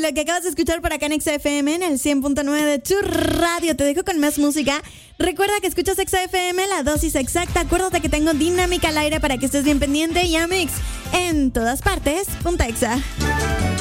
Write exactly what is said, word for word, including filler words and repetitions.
lo que acabas de escuchar por acá en Exa F M en el cien punto nueve de tu radio. Te dejo con más música. Recuerda que escuchas Exa F M, la dosis exacta. Acuérdate que tengo dinámica al aire para que estés bien pendiente y a Mix en todas partes. Punta Exa.